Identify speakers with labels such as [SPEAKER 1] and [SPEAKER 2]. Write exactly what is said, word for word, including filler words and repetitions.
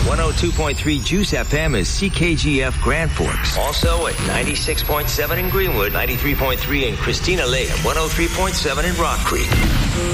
[SPEAKER 1] one oh two point three Juice F M is C K G F Grand Forks. Also at ninety-six point seven in Greenwood, ninety-three point three in Christina Lake, and one oh three point seven in Rock Creek.